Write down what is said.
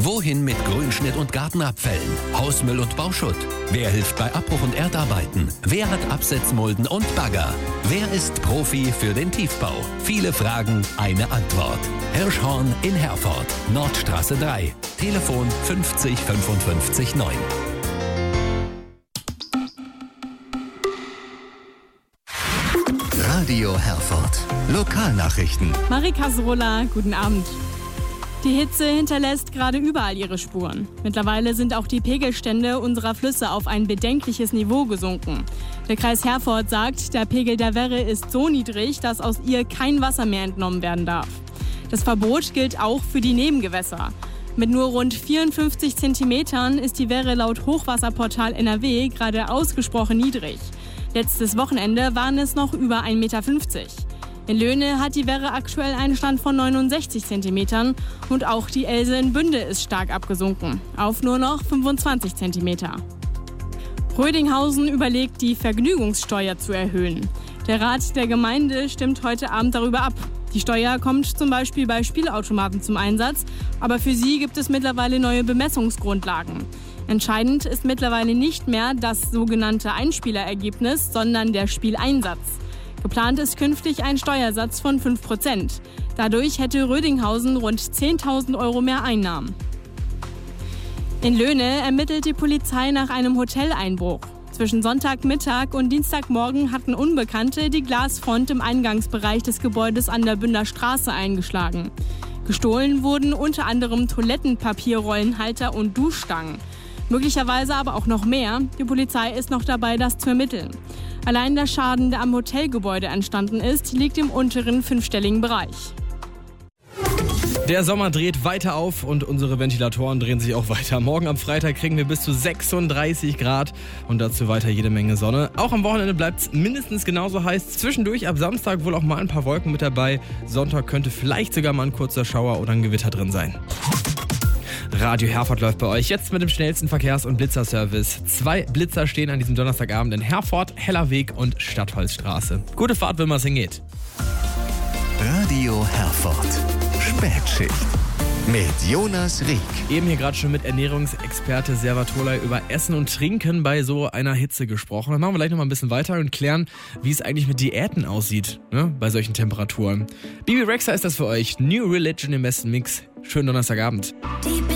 Wohin mit Grünschnitt und Gartenabfällen, Hausmüll und Bauschutt? Wer hilft bei Abbruch und Erdarbeiten? Wer hat Absetzmulden und Bagger? Wer ist Profi für den Tiefbau? Viele Fragen, eine Antwort. Hirschhorn in Herford, Nordstraße 3. Telefon 50 55 9. Radio Herford. Lokalnachrichten. Marie Kasrola, guten Abend. Die Hitze hinterlässt gerade überall ihre Spuren. Mittlerweile sind auch die Pegelstände unserer Flüsse auf ein bedenkliches Niveau gesunken. Der Kreis Herford sagt, der Pegel der Werre ist so niedrig, dass aus ihr kein Wasser mehr entnommen werden darf. Das Verbot gilt auch für die Nebengewässer. Mit nur rund 54 Zentimetern ist die Werre laut Hochwasserportal NRW gerade ausgesprochen niedrig. Letztes Wochenende waren es noch über 1,50 Meter. In Löhne hat die Werre aktuell einen Stand von 69 Zentimetern und auch die Else in Bünde ist stark abgesunken, auf nur noch 25 Zentimeter. Rödinghausen überlegt, die Vergnügungssteuer zu erhöhen. Der Rat der Gemeinde stimmt heute Abend darüber ab. Die Steuer kommt zum Beispiel bei Spielautomaten zum Einsatz, aber für sie gibt es mittlerweile neue Bemessungsgrundlagen. Entscheidend ist mittlerweile nicht mehr das sogenannte Einspielerergebnis, sondern der Spieleinsatz. Geplant ist künftig ein Steuersatz von 5%. Dadurch hätte Rödinghausen rund 10.000 Euro mehr Einnahmen. In Löhne ermittelt die Polizei nach einem Hoteleinbruch. Zwischen Sonntagmittag und Dienstagmorgen hatten Unbekannte die Glasfront im Eingangsbereich des Gebäudes an der Bünder Straße eingeschlagen. Gestohlen wurden unter anderem Toilettenpapierrollenhalter und Duschstangen. Möglicherweise aber auch noch mehr. Die Polizei ist noch dabei, das zu ermitteln. Allein der Schaden, der am Hotelgebäude entstanden ist, liegt im unteren fünfstelligen Bereich. Der Sommer dreht weiter auf und unsere Ventilatoren drehen sich auch weiter. Morgen am Freitag kriegen wir bis zu 36 Grad und dazu weiter jede Menge Sonne. Auch am Wochenende bleibt es mindestens genauso heiß. Zwischendurch ab Samstag wohl auch mal ein paar Wolken mit dabei. Sonntag könnte vielleicht sogar mal ein kurzer Schauer oder ein Gewitter drin sein. Radio Herford läuft bei euch jetzt mit dem schnellsten Verkehrs- und Blitzerservice. 2 Blitzer stehen an diesem Donnerstagabend in Herford, Hellerweg und Stadtholzstraße. Gute Fahrt, wenn es hingeht. Radio Herford. Spätschicht. Mit Jonas Rieck. Eben hier gerade schon mit Ernährungsexperte Serva Tolay über Essen und Trinken bei so einer Hitze gesprochen. Dann machen wir gleich noch mal ein bisschen weiter und klären, wie es eigentlich mit Diäten aussieht, ne, bei solchen Temperaturen. Bibi Rexha ist das für euch. New Religion im besten Mix. Schönen Donnerstagabend.